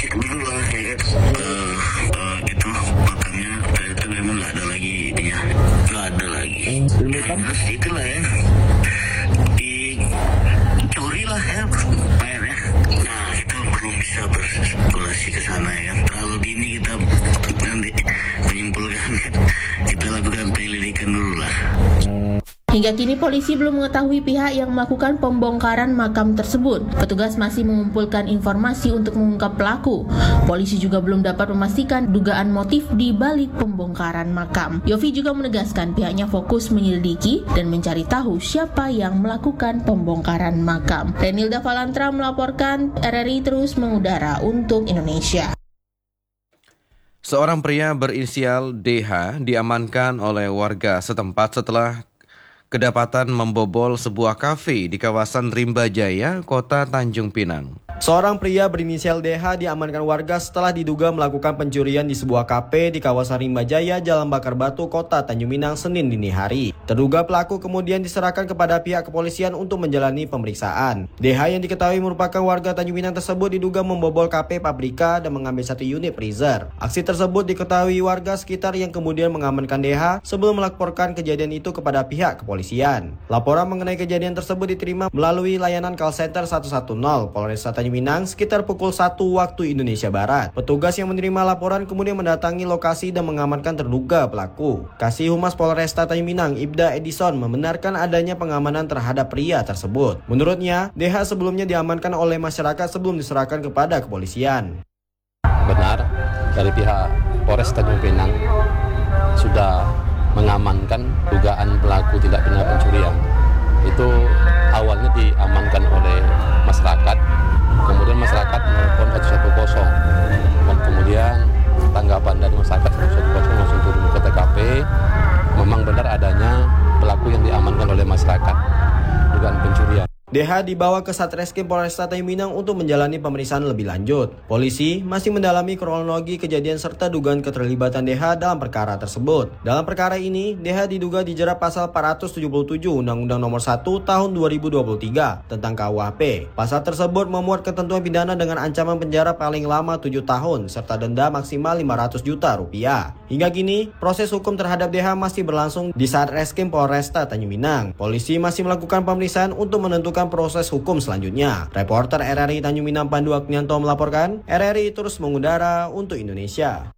cek dulu lah ya kan. Itu makanya ternyata memang nggak ada lagi ininya, nggak ada lagi. Terus itulah ya, dicuri lah ya airnya. Nah kita belum bisa berspekulasi ke sana ya. Kalau gini kita nanti menyimpulkan kita lakukan penyelidikan dulu lah. Hingga kini polisi belum mengetahui pihak yang melakukan pembongkaran makam tersebut. Petugas masih mengumpulkan informasi untuk mengungkap pelaku. Polisi juga belum dapat memastikan dugaan motif di balik pembongkaran makam. Yofi juga menegaskan pihaknya fokus menyelidiki dan mencari tahu siapa yang melakukan pembongkaran makam. Renilda Valantra melaporkan, RRI terus mengudara untuk Indonesia. Seorang pria berinisial DH diamankan oleh warga setempat setelah kedapatan membobol sebuah kafe di kawasan Rimba Jaya, Kota Tanjung Pinang. Seorang pria berinisial DH diamankan warga setelah diduga melakukan pencurian di sebuah kafe di kawasan Rimba Jaya, Jalan Bakar Batu, Kota Tanjung Pinang, Senin dini hari. Terduga pelaku kemudian diserahkan kepada pihak kepolisian untuk menjalani pemeriksaan. DH yang diketahui merupakan warga Tanjung Pinang tersebut diduga membobol kafe Pabrika dan mengambil 1 unit freezer. Aksi tersebut diketahui warga sekitar yang kemudian mengamankan DH sebelum melaporkan kejadian itu kepada pihak kepolisian. Laporan mengenai kejadian tersebut diterima melalui layanan call center 110 Polresta Tanjung Pinang sekitar pukul 1 waktu Indonesia Barat. Petugas yang menerima laporan kemudian mendatangi lokasi dan mengamankan terduga pelaku. Kasih Humas Polresta Tanjung Pinang, Ibda Edison, membenarkan adanya pengamanan terhadap pria tersebut. Menurutnya, DH sebelumnya diamankan oleh masyarakat sebelum diserahkan kepada kepolisian. Benar, dari pihak Polres Tanjung Pinang sudah mengamankan dugaan pelaku tindak pidana pencurian. Itu awalnya diamankan oleh masyarakat, kemudian masyarakat menelpon 110, dan kemudian tanggapan dari masyarakat 110 langsung turun ke TKP. Memang benar adanya pelaku yang diamankan oleh masyarakat dugaan pencurian. DH dibawa ke Satreskrim Polresta Tanjung Pinang untuk menjalani pemeriksaan lebih lanjut. Polisi masih mendalami kronologi kejadian serta dugaan keterlibatan DH dalam perkara tersebut. Dalam perkara ini, DH diduga dijerat pasal 477 Undang-Undang Nomor 1 Tahun 2023 tentang KUHP. Pasal tersebut memuat ketentuan pidana dengan ancaman penjara paling lama 7 tahun serta denda maksimal 500 juta rupiah. Hingga kini, proses hukum terhadap DH masih berlangsung di Satreskrim Polresta Tanjung Pinang. Polisi masih melakukan pemeriksaan untuk menentukan proses hukum selanjutnya. Reporter RRI Tanjung Pinang Pandu Agnianto melaporkan, RRI terus mengudara untuk Indonesia.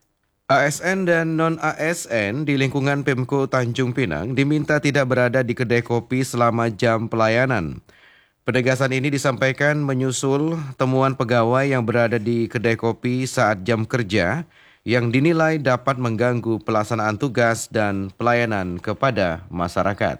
ASN dan non-ASN di lingkungan Pemko Tanjung Pinang diminta tidak berada di kedai kopi selama jam pelayanan. Penegasan ini disampaikan menyusul temuan pegawai yang berada di kedai kopi saat jam kerja yang dinilai dapat mengganggu pelaksanaan tugas dan pelayanan kepada masyarakat.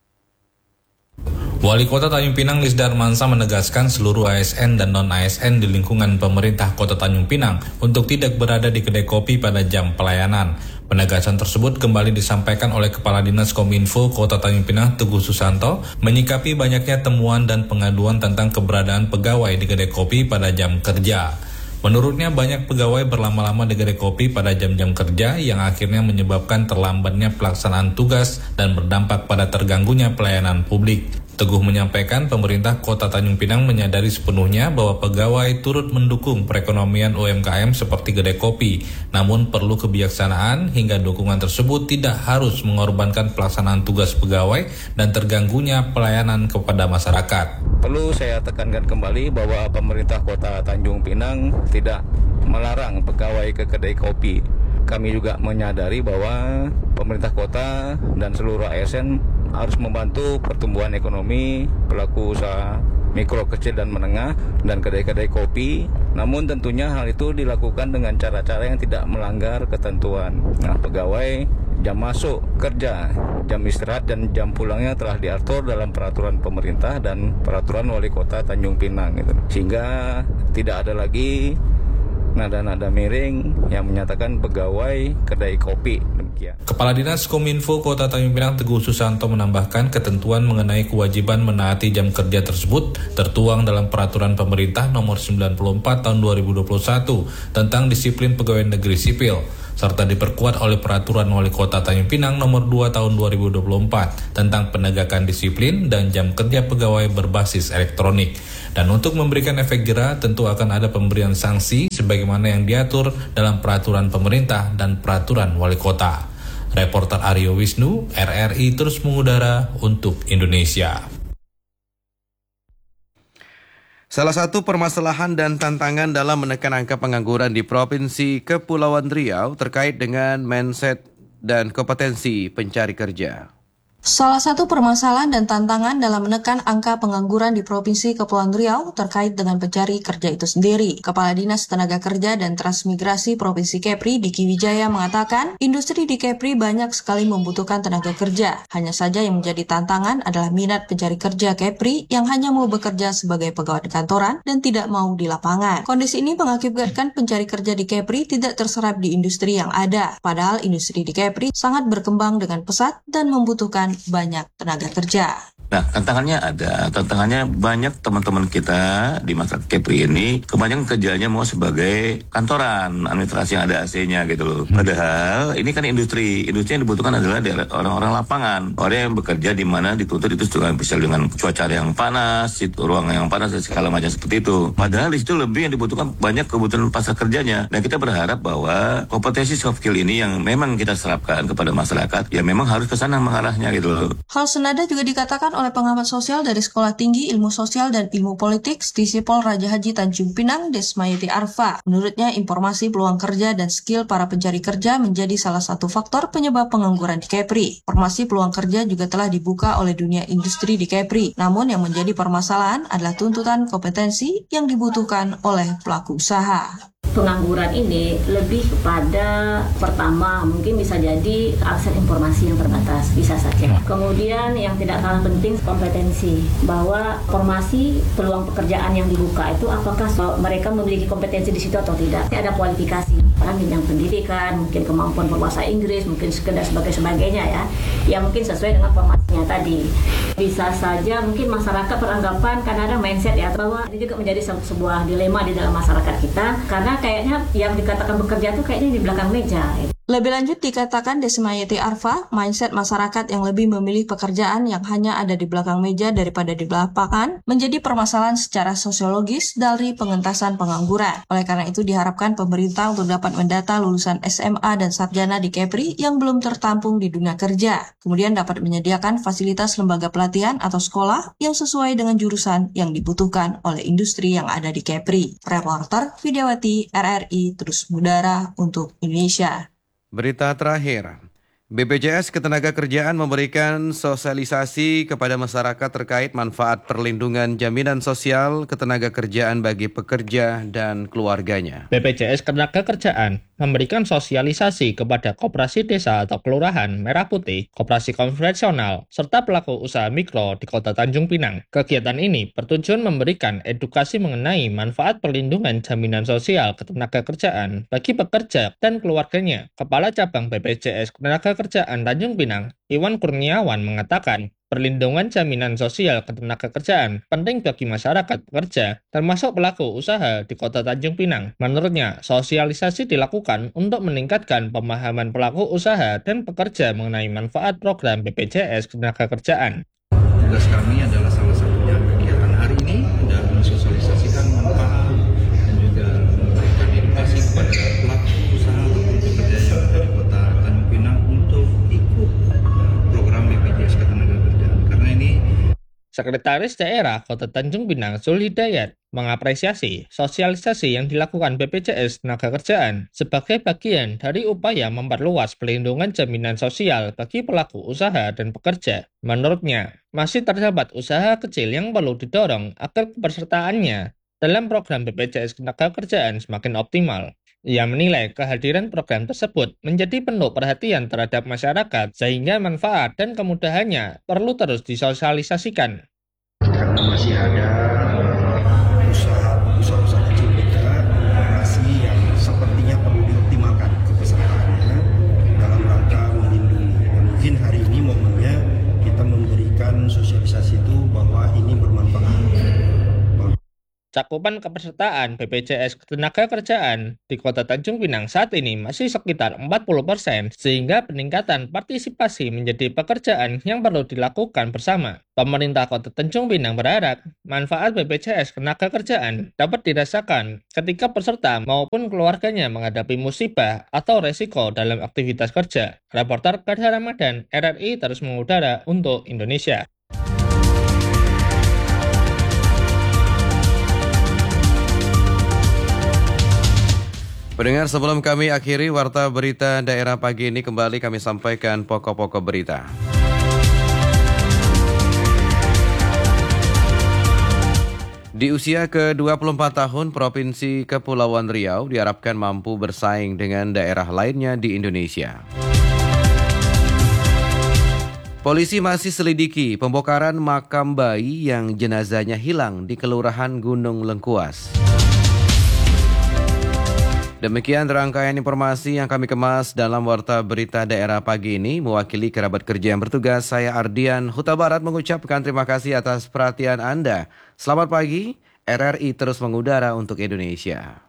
Wali Kota Tanjung Pinang Lis Darmansa menegaskan seluruh ASN dan non-ASN di lingkungan pemerintah Kota Tanjung Pinang untuk tidak berada di kedai kopi pada jam pelayanan. Penegasan tersebut kembali disampaikan oleh Kepala Dinas Kominfo Kota Tanjung Pinang Teguh Susanto menyikapi banyaknya temuan dan pengaduan tentang keberadaan pegawai di kedai kopi pada jam kerja. Menurutnya banyak pegawai berlama-lama di kedai kopi pada jam-jam kerja yang akhirnya menyebabkan terlambatnya pelaksanaan tugas dan berdampak pada terganggunya pelayanan publik. Teguh menyampaikan pemerintah Kota Tanjung Pinang menyadari sepenuhnya bahwa pegawai turut mendukung perekonomian UMKM seperti kedai kopi, namun perlu kebijaksanaan hingga dukungan tersebut tidak harus mengorbankan pelaksanaan tugas pegawai dan terganggunya pelayanan kepada masyarakat. Perlu saya tekankan kembali bahwa pemerintah Kota Tanjung Pinang tidak melarang pegawai ke kedai kopi. Kami juga menyadari bahwa pemerintah kota dan seluruh ASN harus membantu pertumbuhan ekonomi pelaku usaha mikro, kecil, dan menengah dan kedai-kedai kopi. Namun tentunya hal itu dilakukan dengan cara-cara yang tidak melanggar ketentuan. Nah, pegawai jam masuk kerja, jam istirahat, dan jam pulangnya telah diatur dalam peraturan pemerintah dan peraturan wali kota Tanjung Pinang gitu. Sehingga tidak ada lagi nada-nada miring yang menyatakan pegawai kedai kopi. Demikian. Kepala Dinas Kominfo Kota Tanjung Pinang Teguh Susanto menambahkan ketentuan mengenai kewajiban menaati jam kerja tersebut tertuang dalam Peraturan Pemerintah Nomor 94 Tahun 2021 tentang Disiplin Pegawai Negeri Sipil, serta diperkuat oleh Peraturan Wali Kota Tanjung Pinang Nomor 2 Tahun 2024 tentang penegakan disiplin dan jam kerja pegawai berbasis elektronik. Dan untuk memberikan efek jera, tentu akan ada pemberian sanksi sebagaimana yang diatur dalam peraturan pemerintah dan peraturan wali kota. Reporter Aryo Wisnu, RRI terus mengudara untuk Indonesia. Salah satu permasalahan dan tantangan dalam menekan angka pengangguran di Provinsi Kepulauan Riau terkait dengan mindset dan kompetensi pencari kerja. Salah satu permasalahan dan tantangan dalam menekan angka pengangguran di Provinsi Kepulauan Riau terkait dengan pencari kerja itu sendiri. Kepala Dinas Tenaga Kerja dan Transmigrasi Provinsi Kepri, Diki Wijaya, mengatakan industri di Kepri banyak sekali membutuhkan tenaga kerja. Hanya saja yang menjadi tantangan adalah minat pencari kerja Kepri yang hanya mau bekerja sebagai pegawai di kantoran dan tidak mau di lapangan. Kondisi ini mengakibatkan pencari kerja di Kepri tidak terserap di industri yang ada. Padahal industri di Kepri sangat berkembang dengan pesat dan membutuhkan banyak tenaga kerja. Nah, tantangannya banyak teman-teman kita di masyarakat Kepri ini kebanyakan kerjanya mau sebagai kantoran, administrasi yang ada AC-nya gitu loh. Padahal ini kan industri yang dibutuhkan adalah orang-orang lapangan, orang yang bekerja di mana dituntut itu juga bisa dengan cuaca yang panas, ruang yang panas dan segala macam seperti itu. Padahal di situ lebih yang dibutuhkan banyak kebutuhan pasar kerjanya. Dan kita berharap bahwa kompetensi soft skill ini yang memang kita serapkan kepada masyarakat, ya memang harus ke sana mengarahnya gitu loh. Hal senada juga dikatakan oleh pengamat sosial dari Sekolah Tinggi Ilmu Sosial dan Ilmu Politik Stisipol Raja Haji Tanjung Pinang, Desmayeti Arfa. Menurutnya, informasi peluang kerja dan skill para pencari kerja menjadi salah satu faktor penyebab pengangguran di Kepri. Informasi peluang kerja juga telah dibuka oleh dunia industri di Kepri. Namun yang menjadi permasalahan adalah tuntutan kompetensi yang dibutuhkan oleh pelaku usaha. Pengangguran ini lebih kepada pertama mungkin bisa jadi akses informasi yang terbatas, bisa saja. Kemudian yang tidak kalah penting kompetensi, bahwa formasi peluang pekerjaan yang dibuka itu apakah mereka memiliki kompetensi di situ atau tidak. Ada kualifikasi, yang pendidikan, mungkin kemampuan berbahasa Inggris, mungkin sekedar sebagainya ya, yang mungkin sesuai dengan formasinya tadi. Bisa saja mungkin masyarakat beranggapan karena ada mindset ya, bahwa ini juga menjadi sebuah dilema di dalam masyarakat kita, karena kayaknya yang dikatakan bekerja itu kayaknya di belakang meja. Lebih lanjut dikatakan Desmayeti Arfa, mindset masyarakat yang lebih memilih pekerjaan yang hanya ada di belakang meja daripada di lapangan menjadi permasalahan secara sosiologis dari pengentasan pengangguran. Oleh karena itu diharapkan pemerintah untuk dapat mendata lulusan SMA dan sarjana di Kepri yang belum tertampung di dunia kerja. Kemudian dapat menyediakan fasilitas lembaga pelatihan atau sekolah yang sesuai dengan jurusan yang dibutuhkan oleh industri yang ada di Kepri. Reporter Widiawati, RRI terus mengudara untuk Indonesia. Berita terakhir, BPJS Ketenagakerjaan memberikan sosialisasi kepada masyarakat terkait manfaat perlindungan jaminan sosial ketenagakerjaan bagi pekerja dan keluarganya. BPJS Ketenagakerjaan memberikan sosialisasi kepada koperasi desa atau kelurahan Merah Putih, koperasi konvensional, serta pelaku usaha mikro di Kota Tanjung Pinang. Kegiatan ini bertujuan memberikan edukasi mengenai manfaat perlindungan jaminan sosial ketenagakerjaan bagi pekerja dan keluarganya. Kepala Cabang BPJS Ketenagakerjaan Tanjung Pinang, Iwan Kurniawan mengatakan, perlindungan jaminan sosial ketenagakerjaan penting bagi masyarakat pekerja, termasuk pelaku usaha di Kota Tanjung Pinang. Menurutnya, sosialisasi dilakukan untuk meningkatkan pemahaman pelaku usaha dan pekerja mengenai manfaat program BPJS Ketenagakerjaan. Tugas kami adalah salah satunya kegiatan hari ini dan mensosialisasikan manfaat dan juga memberikan edukasi kepada pelaku usaha ataupun pekerja yang ada di Kota Tanjung Pinang untuk ikut program BPJS Ketenagakerjaan. Sekretaris Daerah Kota Tanjung Pinang, Zulhidayat, mengapresiasi sosialisasi yang dilakukan BPJS Ketenagakerjaan sebagai bagian dari upaya memperluas perlindungan jaminan sosial bagi pelaku usaha dan pekerja. Menurutnya, masih terdapat usaha kecil yang perlu didorong agar kepesertaannya dalam program BPJS Ketenagakerjaan semakin optimal. Ia menilai kehadiran program tersebut menjadi penuh perhatian terhadap masyarakat sehingga manfaat dan kemudahannya perlu terus disosialisasikan. Karena masih ada usaha-usaha kecil kita, operasi yang sepertinya perlu dioptimalkan kepesertaannya dalam rangka Cakupan kepesertaan BPJS Ketenagakerjaan di Kota Tanjung Pinang saat ini masih sekitar 40%, sehingga peningkatan partisipasi menjadi pekerjaan yang perlu dilakukan bersama. Pemerintah Kota Tanjung Pinang berharap manfaat BPJS Ketenagakerjaan dapat dirasakan ketika peserta maupun keluarganya menghadapi musibah atau resiko dalam aktivitas kerja. Reporter Kadha Ramadan, RRI terus mengudara untuk Indonesia. Pendengar, sebelum kami akhiri Warta Berita Daerah pagi ini, kembali kami sampaikan pokok-pokok berita. Di usia ke-24 tahun, Provinsi Kepulauan Riau diharapkan mampu bersaing dengan daerah lainnya di Indonesia. Polisi masih selidiki pembongkaran makam bayi yang jenazahnya hilang di Kelurahan Gunung Lengkuas. Demikian rangkaian informasi yang kami kemas dalam Warta Berita Daerah pagi ini. Mewakili kerabat kerja yang bertugas, saya Ardian Huta Barat mengucapkan terima kasih atas perhatian Anda. Selamat pagi, RRI terus mengudara untuk Indonesia.